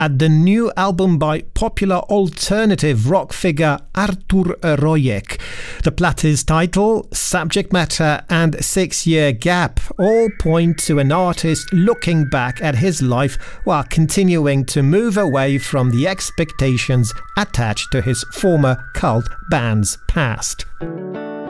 at the new album by popular alternative rock figure Artur Rojek. The platty's title, subject matter and 6-year gap all point to an artist looking back at his life while continuing to move away from the expectations attached to his former cult band's past.